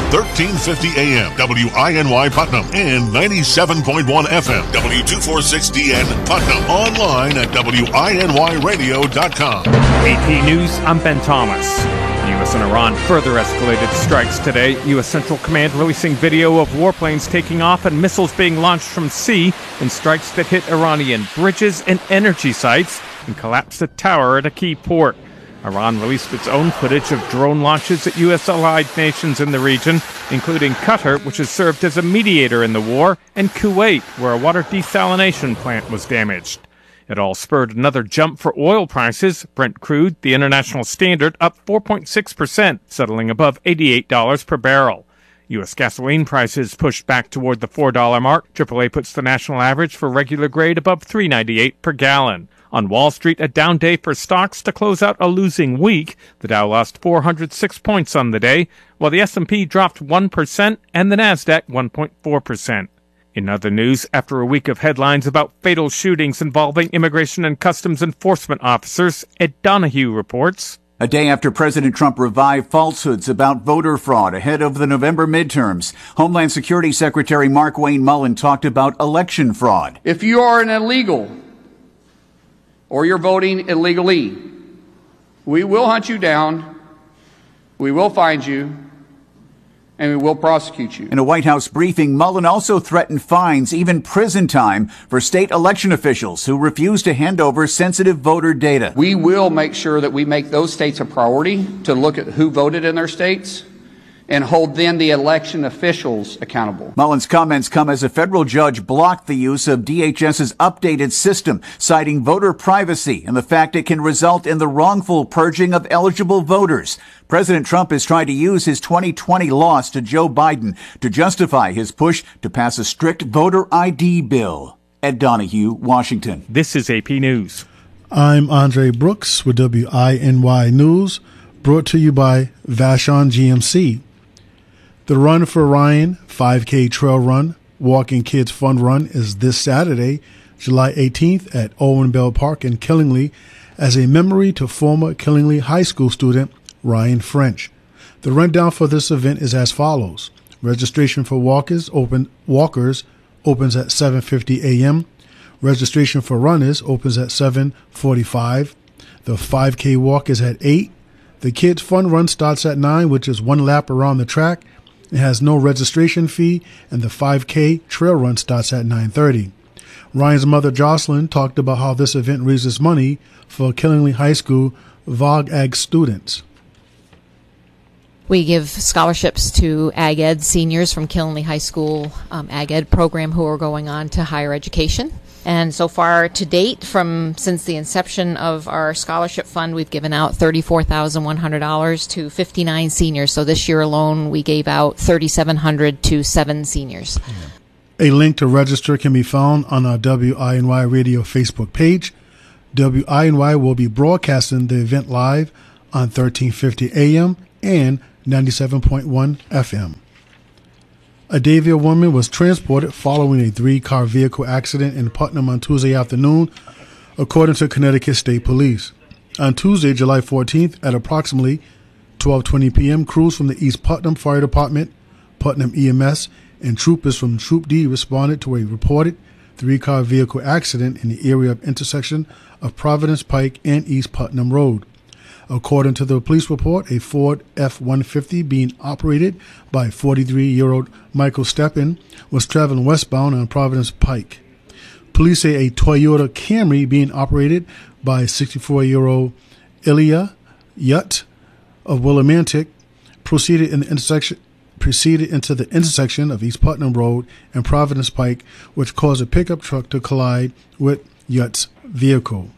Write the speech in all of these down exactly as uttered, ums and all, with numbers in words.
thirteen fifty A M, W I N Y Putnam, and ninety-seven point one F M, W two forty-six D N Putnam. Online at W I N Y radio dot com. A P News, I'm Ben Thomas. U S and Iran further escalated strikes today. U S Central Command releasing video of warplanes taking off and missiles being launched from sea in strikes that hit Iranian bridges and energy sites and collapsed a tower at a key port. Iran released its own footage of drone launches at U S allied nations in the region, including Qatar, which has served as a mediator in the war, and Kuwait, where a water desalination plant was damaged. It all spurred another jump for oil prices. Brent crude, the international standard, up four point six percent, settling above eighty-eight dollars per barrel. U S gasoline prices pushed back toward the four dollar mark. triple A puts the national average for regular grade above three ninety-eight per gallon. On Wall Street, a down day for stocks to close out a losing week. The Dow lost four hundred six points on the day, while the S and P dropped one percent and the Nasdaq one point four percent. In other news, after a week of headlines about fatal shootings involving immigration and customs enforcement officers, Ed Donahue reports. A day after President Trump revived falsehoods about voter fraud ahead of the November midterms, Homeland Security Secretary Markwayne Mullin talked about election fraud. If you are an illegal or you're voting illegally, we will hunt you down, we will find you, and we will prosecute you. In a White House briefing, Mullin also threatened fines, even prison time, for state election officials who refuse to hand over sensitive voter data. We will make sure that we make those states a priority to look at who voted in their states and hold then the election officials accountable. Mullin's comments come as a federal judge blocked the use of D H S's updated system, citing voter privacy and the fact it can result in the wrongful purging of eligible voters. President Trump has tried to use his twenty twenty loss to Joe Biden to justify his push to pass a strict voter I D bill. Ed Donahue, Washington. This is A P News. I'm Andre Brooks with W I N Y News, brought to you by Vashon G M C. The Run for Ryan five K Trail Run, Walking Kids Fun Run is this Saturday, July eighteenth at Owen Bell Park in Killingly as a memory to former Killingly High School student Ryan French. The rundown for this event is as follows. Registration for walkers open walkers opens at seven fifty a.m. Registration for runners opens at seven forty-five. The five K walk is at eight. The Kids Fun Run starts at nine, which is one lap around the track. It has no registration fee, and the five K trail run starts at nine thirty. Ryan's mother, Jocelyn, talked about how this event raises money for Killingly High School Vogue Ag students. We give scholarships to Ag Ed seniors from Killingly High School um, Ag Ed program who are going on to higher education. And so far to date, from since the inception of our scholarship fund, we've given out thirty-four thousand one hundred dollars to fifty-nine seniors. So this year alone, we gave out three thousand seven hundred dollars to seven seniors. A link to register can be found on our W I N Y Radio Facebook page. W I N Y will be broadcasting the event live on thirteen fifty a.m. and ninety-seven point one F M. A Davie woman was transported following a three-car vehicle accident in Putnam on Tuesday afternoon, according to Connecticut State Police. On Tuesday, July fourteenth, at approximately twelve twenty p.m., crews from the East Putnam Fire Department, Putnam E M S, and troopers from Troop D responded to a reported three-car vehicle accident in the area of intersection of Providence Pike and East Putnam Road. According to the police report, a Ford F one fifty being operated by forty-three-year-old Michael Steppen was traveling westbound on Providence Pike. Police say a Toyota Camry being operated by sixty-four-year-old Ilya Yutt of Willimantic proceeded in the intersection proceeded into the intersection of East Putnam Road and Providence Pike, which caused a pickup truck to collide with Yutt's vehicle.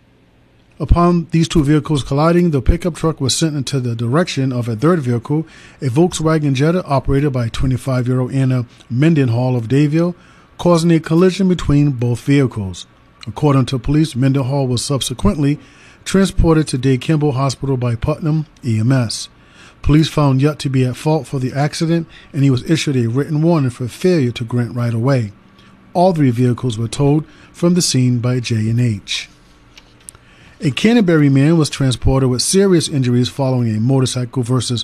Upon these two vehicles colliding, the pickup truck was sent into the direction of a third vehicle, a Volkswagen Jetta operated by twenty-five-year-old Anna Mendenhall of Davie, causing a collision between both vehicles. According to police, Mendenhall was subsequently transported to Day Kimball Hospital by Putnam E M S. Police found Yutt to be at fault for the accident, and he was issued a written warning for failure to grant right-of-way. All three vehicles were towed from the scene by J and H. A Canterbury man was transported with serious injuries following a motorcycle versus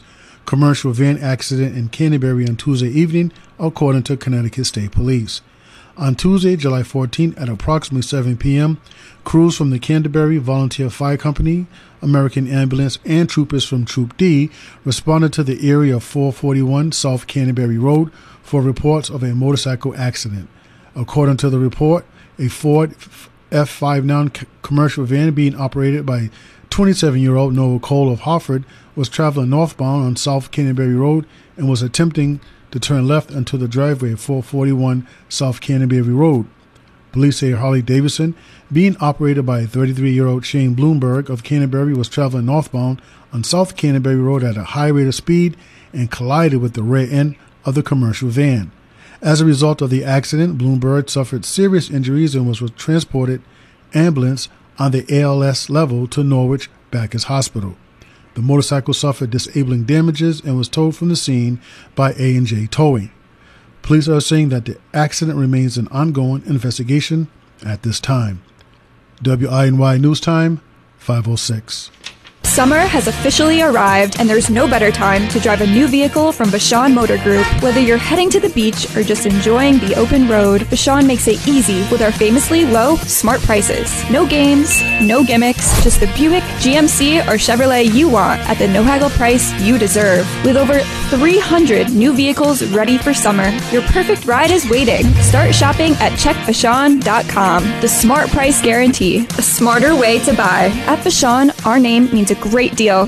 commercial van accident in Canterbury on Tuesday evening, according to Connecticut State Police. On Tuesday, July fourteenth, at approximately seven p.m., crews from the Canterbury Volunteer Fire Company, American Ambulance, and troopers from Troop D responded to the area of four forty-one South Canterbury Road for reports of a motorcycle accident. According to the report, a Ford F fifty-nine commercial van being operated by twenty-seven-year-old Noah Cole of Hartford was traveling northbound on South Canterbury Road and was attempting to turn left onto the driveway of four forty-one South Canterbury Road. Police say Harley Davidson, being operated by thirty-three-year-old Shane Bloomberg of Canterbury, was traveling northbound on South Canterbury Road at a high rate of speed and collided with the rear end of the commercial van. As a result of the accident, Bloomberg suffered serious injuries and was transported ambulance on the A L S level to Norwich Bacchus Hospital. The motorcycle suffered disabling damages and was towed from the scene by A and J Towing. Police are saying that the accident remains an ongoing investigation at this time. W I N Y News Time, five oh six. Summer has officially arrived, and there's no better time to drive a new vehicle from Vashon Motor Group. Whether you're heading to the beach or just enjoying the open road, Vashon makes it easy with our famously low, smart prices. No games, no gimmicks, just the Buick, G M C, or Chevrolet you want at the no-haggle price you deserve. With over three hundred new vehicles ready for summer, your perfect ride is waiting. Start shopping at check vashon dot com. The smart price guarantee, a smarter way to buy. At Vashon, our name means a great deal.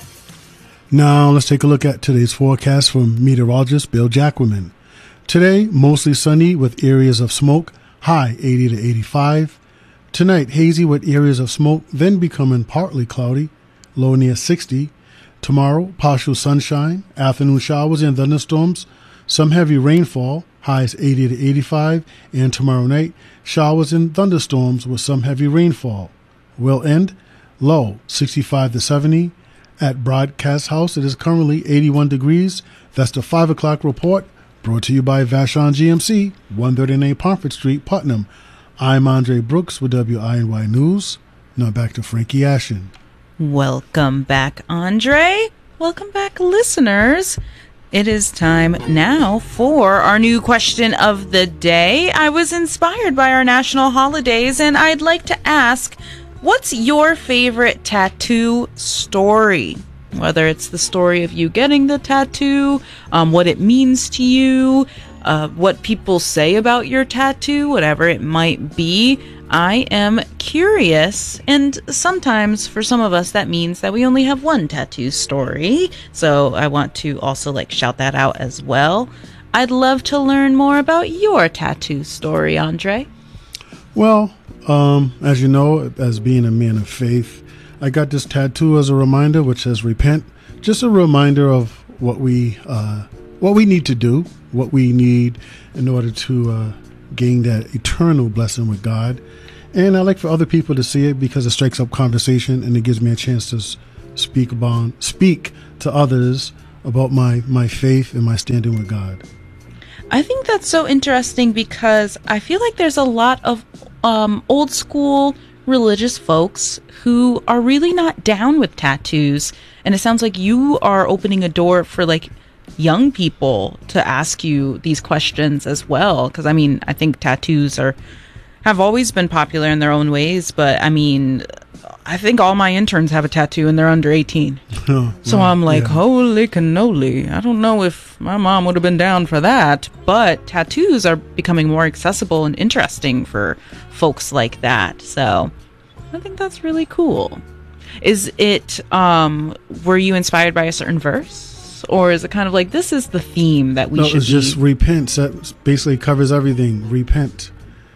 Now let's take a look at today's forecast from meteorologist Bill Jacquemin. Today, mostly sunny with areas of smoke, high eighty to eighty-five. Tonight, hazy with areas of smoke, then becoming partly cloudy, low near sixty. Tomorrow, partial sunshine, afternoon showers and thunderstorms, some heavy rainfall, highs eighty to eighty-five, and tomorrow night, showers and thunderstorms with some heavy rainfall. Will end low sixty-five to seventy. At Broadcast House, it is currently eighty-one degrees. That's the five o'clock report, brought to you by Vashon G M C, one thirty-nine Pomfret Street, Putnam. I'm Andre Brooks with W I N Y News. Now back to Frankie Ashen. Welcome back, Andre. Welcome back, listeners. It is time now for our new question of the day. I was inspired by our national holidays, and I'd like to ask, what's your favorite tattoo story? Whether it's the story of you getting the tattoo, um, what it means to you, uh, what people say about your tattoo, whatever it might be. I am curious, and sometimes for some of us that means that we only have one tattoo story, so I want to also like shout that out as well. I'd love to learn more about your tattoo story, Andre. Well, um, as you know, as being a man of faith, I got this tattoo as a reminder, which says repent. Just a reminder of what we uh, what we need to do, what we need in order to uh, gain that eternal blessing with God. And I like for other people to see it because it strikes up conversation and it gives me a chance to speak about speak to others about my, my faith and my standing with God. I think that's so interesting because I feel like there's a lot of um, old school religious folks who are really not down with tattoos. And it sounds like you are opening a door for like young people to ask you these questions as well. Because I mean, I think tattoos are have always been popular in their own ways. But I mean, I think all my interns have a tattoo and they're under eighteen. Oh, so well, I'm like, yeah. Holy cannoli. I don't know if my mom would have been down for that. But tattoos are becoming more accessible and interesting for folks like that. So I think that's really cool. Is it, um, were you inspired by a certain verse? Or is it kind of like, this is the theme that we no, should it's be? just repent. That basically covers everything. Repent.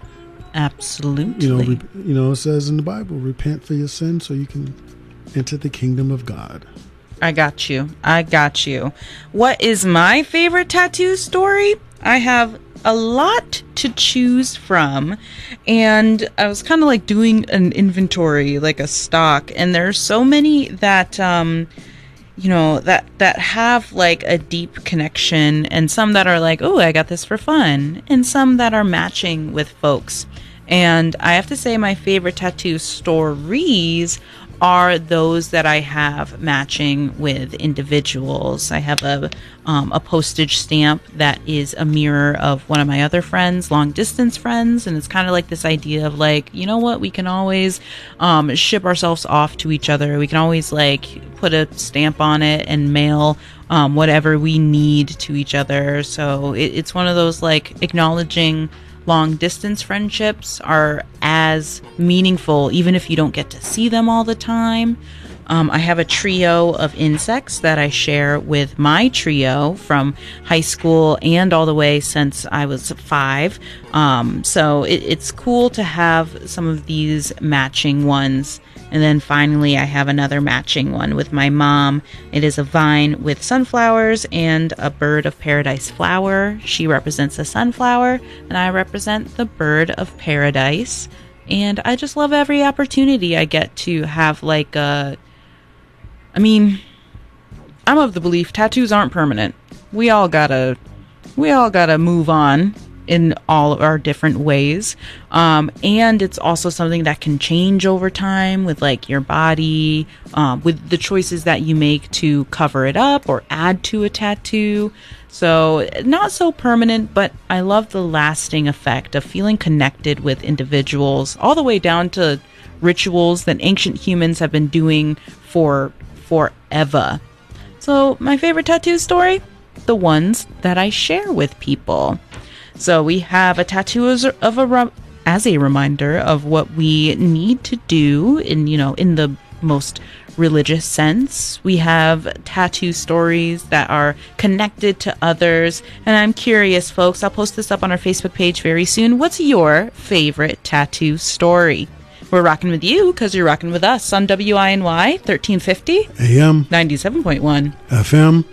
Absolutely. You know, re- you know, it says in the Bible, repent for your sins so you can enter the kingdom of God. I got you. I got you. What is my favorite tattoo story? I have a lot to choose from, and I was kind of like doing an inventory, like a stock, and there's so many that, um, you know, that, that have like a deep connection, and some that are like, oh, I got this for fun, and some that are matching with folks. And I have to say my favorite tattoo stories are those that I have matching with individuals. I have a um, a postage stamp that is a mirror of one of my other friends, long distance friends, and it's kind of like this idea of like, you know what, we can always um, ship ourselves off to each other. We can always like put a stamp on it and mail um, whatever we need to each other. So it, it's one of those like acknowledging long distance friendships are as meaningful even if you don't get to see them all the time. Um, I have a trio of insects that I share with my trio from high school and all the way since I was five. Um, so it, it's cool to have some of these matching ones. And then finally, I have another matching one with my mom. It is a vine with sunflowers and a bird of paradise flower. She represents a sunflower, and I represent the bird of paradise. And I just love every opportunity I get to have like a... I mean, I'm of the belief tattoos aren't permanent. We all gotta... We all gotta move on in all of our different ways. Um, and it's also something that can change over time with like your body, um, with the choices that you make to cover it up or add to a tattoo. So not so permanent, but I love the lasting effect of feeling connected with individuals all the way down to rituals that ancient humans have been doing for forever. So my favorite tattoo story? The ones that I share with people. So we have a tattoo as a, of a as a reminder of what we need to do in, you know, in the most religious sense. We have tattoo stories that are connected to others. And I'm curious, folks, I'll post this up on our Facebook page very soon. What's your favorite tattoo story? We're rocking with you because you're rocking with us on W I N Y thirteen fifty A M ninety-seven point one F M.